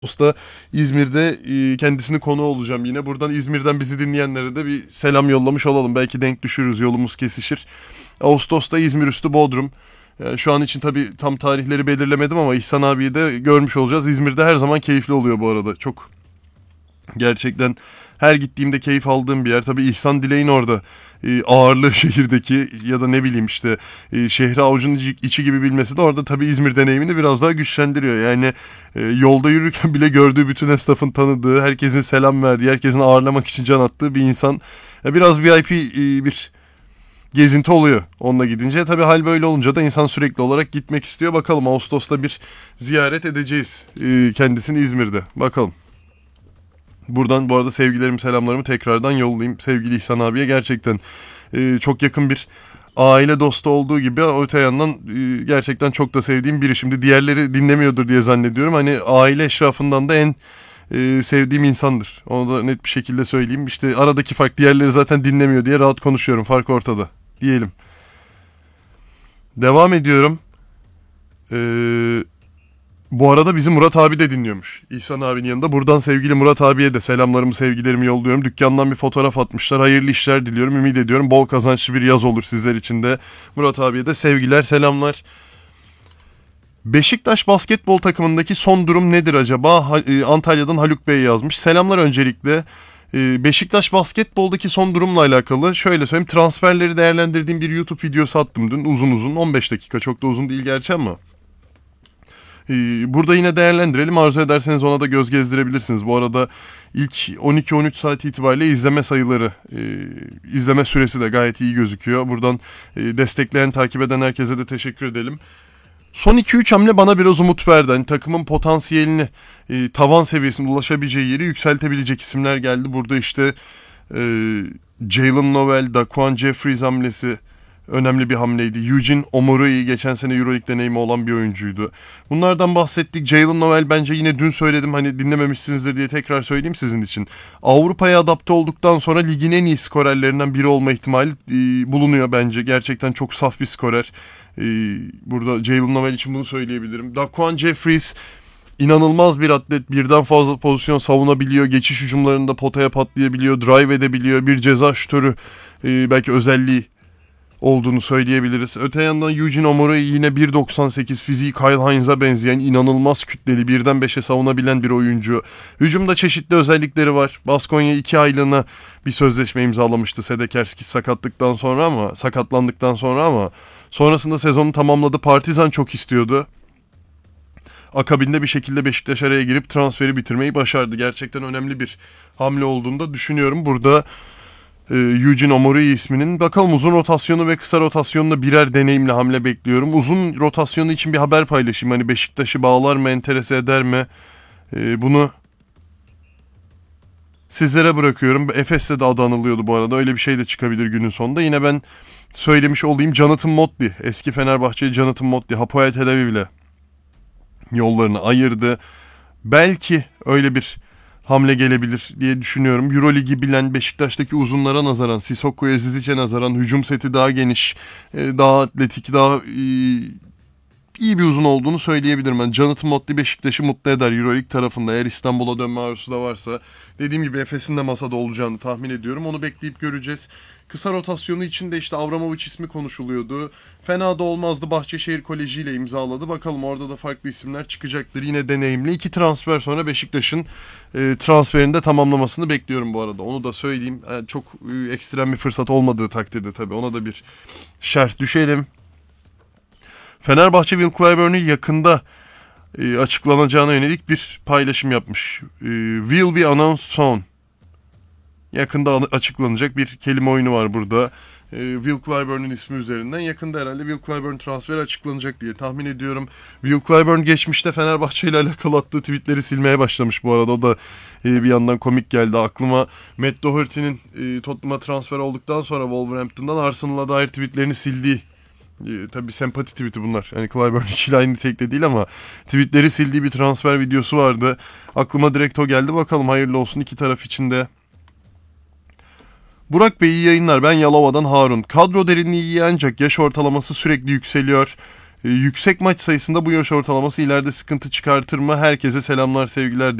Ağustos'ta İzmir'de kendisini konu olacağım yine. Buradan İzmir'den bizi dinleyenlere de bir selam yollamış olalım. Belki denk düşürürüz, yolumuz kesişir. Ağustos'ta İzmir üstü Bodrum. Şu an için tabii tam tarihleri belirlemedim ama İhsan abiyi de görmüş olacağız. İzmir'de her zaman keyifli oluyor bu arada. Çok gerçekten her gittiğimde keyif aldığım bir yer. Tabii İhsan Dilek'in orada ağırlığı şehirdeki ya da ne bileyim işte şehri avucunun içi gibi bilmesi de orada tabii İzmir deneyimini biraz daha güçlendiriyor. Yani yolda yürürken bile gördüğü bütün esnafın tanıdığı, herkesin selam verdiği, herkesin ağırlamak için can attığı bir insan. Biraz VIP bir gezinti oluyor onunla gidince. Tabii hal böyle olunca da insan sürekli olarak gitmek istiyor. Bakalım Ağustos'ta bir ziyaret edeceğiz kendisini İzmir'de. Bakalım. Buradan bu arada sevgilerimi, selamlarımı tekrardan yollayayım sevgili İhsan abiye. Gerçekten çok yakın bir aile dostu olduğu gibi öte yandan gerçekten çok da sevdiğim biri. Şimdi diğerleri dinlemiyordur diye zannediyorum. Hani aile eşrafından da en sevdiğim insandır. Onu da net bir şekilde söyleyeyim. İşte aradaki fark, diğerleri zaten dinlemiyor diye rahat konuşuyorum. Fark ortada diyelim. Devam ediyorum. Bu arada bizim Murat abi de dinliyormuş. İhsan abinin yanında. Buradan sevgili Murat abiye de selamlarımı, sevgilerimi yolluyorum. Dükkandan bir fotoğraf atmışlar. Hayırlı işler diliyorum. Ümit ediyorum bol kazançlı bir yaz olur sizler için de. Murat abiye de sevgiler, selamlar. Beşiktaş basketbol takımındaki son durum nedir acaba? Antalya'dan Haluk Bey yazmış. Selamlar öncelikle. Beşiktaş basketboldaki son durumla alakalı şöyle söyleyeyim. Transferleri değerlendirdiğim bir YouTube videosu attım dün. Uzun 15 dakika, çok da uzun değil gerçi ama. Burada yine değerlendirelim. Arzu ederseniz ona da göz gezdirebilirsiniz. Bu arada ilk 12-13 saat itibariyle izleme sayıları, izleme süresi de gayet iyi gözüküyor. Buradan destekleyen, takip eden herkese de teşekkür edelim. Son 2-3 hamle bana biraz umut verdi. Hani takımın potansiyelini, tavan seviyesine ulaşabileceği yeri yükseltebilecek isimler geldi. Burada işte Jalen Noel, Daquan Jeffries hamlesi önemli bir hamleydi. Eugene Omoruyi geçen sene Euroleague deneyimi olan bir oyuncuydu. Bunlardan bahsettik. Jalen Noel bence yine dün söyledim, hani dinlememişsinizdir diye tekrar söyleyeyim sizin için. Avrupa'ya adapte olduktan sonra ligin en iyi skorerlerinden biri olma ihtimali bulunuyor bence. Gerçekten çok saf bir skorer. Burada Jalen Noel için bunu söyleyebilirim. Daquan Jeffries inanılmaz bir atlet. Birden fazla pozisyon savunabiliyor. Geçiş hücumlarında potaya patlayabiliyor. Drive edebiliyor. Bir ceza şutörü belki özelliği olduğunu söyleyebiliriz. Öte yandan Eugene Omoruyi yine 1.98 fiziği Kyle Hines'a benzeyen inanılmaz kütleli, birden 5'e savunabilen bir oyuncu. Hücumda çeşitli özellikleri var. Baskonya 2 aylığına bir sözleşme imzalamıştı Sedekerski sakatlandıktan sonra ama sonrasında sezonu tamamladı. Partizan çok istiyordu. Akabinde bir şekilde Beşiktaş araya girip transferi bitirmeyi başardı. Gerçekten önemli bir hamle olduğunu da düşünüyorum. Burada Eugene Omoruyi isminin. Bakalım uzun rotasyonu ve kısa rotasyonunda birer deneyimli hamle bekliyorum. Uzun rotasyonu için bir haber paylaşayım. Hani Beşiktaş'ı bağlar mı, enterese eder mi? Bunu sizlere bırakıyorum. Efes'te de adı anılıyordu bu arada. Öyle bir şey de çıkabilir günün sonunda. Yine ben söylemiş olayım. Jonathan Motley, eski Fenerbahçeli Jonathan Motley, Hapoel Tel Aviv'le yollarını ayırdı. Belki öyle bir hamle gelebilir diye düşünüyorum. Euroligi bilen, Beşiktaş'taki uzunlara nazaran, Sissoko Azizic'e nazaran hücum seti daha geniş, daha atletik, daha iyi bir uzun olduğunu söyleyebilirim. Yani Jonathan Motley Beşiktaş'ı mutlu eder Euroleague tarafında. Eğer İstanbul'a dönme arzusu da varsa. Dediğim gibi Efes'in de masada olacağını tahmin ediyorum. Onu bekleyip göreceğiz. Kısa rotasyonu için de işte Avramovic ismi konuşuluyordu. Fena da olmazdı. Bahçeşehir Koleji ile imzaladı. Bakalım orada da farklı isimler çıkacaktır. Yine deneyimli. 2 transfer sonra Beşiktaş'ın transferini de tamamlamasını bekliyorum bu arada. Onu da söyleyeyim. Çok ekstrem bir fırsat olmadığı takdirde tabii. Ona da bir şerh düşelim. Fenerbahçe Will Clyburn'u yakında açıklanacağına yönelik bir paylaşım yapmış. Will be announced soon. Yakında açıklanacak bir kelime oyunu var burada. Will Clyburn'un ismi üzerinden. Yakında herhalde Will Clyburn transferi açıklanacak diye tahmin ediyorum. Will Clyburn geçmişte Fenerbahçe ile alakalı attığı tweetleri silmeye başlamış bu arada. O da bir yandan komik geldi aklıma. Matt Doherty'nin Tottenham'a transfer olduktan sonra Wolverhampton'dan Arsenal'a dair tweetlerini sildiği. Tabii sempati tweet'i bunlar. Yani Clyburn ile aynı tekte değil ama tweetleri sildiği bir transfer videosu vardı. Aklıma direkt o geldi. Bakalım hayırlı olsun iki taraf için de. Burak Bey iyi yayınlar. Ben Yalova'dan Harun. Kadro derinliği iyi ancak yaş ortalaması sürekli yükseliyor. Yüksek maç sayısında bu yaş ortalaması ileride sıkıntı çıkartır mı? Herkese selamlar, sevgiler.